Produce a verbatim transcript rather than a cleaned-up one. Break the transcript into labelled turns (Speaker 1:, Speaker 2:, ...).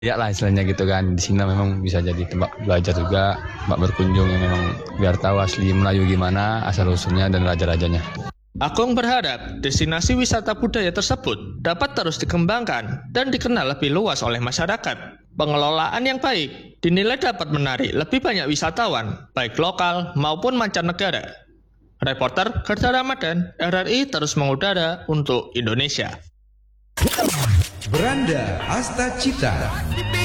Speaker 1: Ya lah istilahnya gitu kan. Di sini memang bisa jadi tempat belajar juga, tempat berkunjung yang memang biar tahu asli Melayu gimana, asal usulnya dan raja-rajanya.
Speaker 2: Agung berharap destinasi wisata budaya tersebut dapat terus dikembangkan dan dikenal lebih luas oleh masyarakat. Pengelolaan yang baik dinilai dapat menarik lebih banyak wisatawan, baik lokal maupun mancanegara. Reporter Gerda Ramadan, R R I terus mengudara untuk Indonesia.
Speaker 3: Beranda Asta Cita.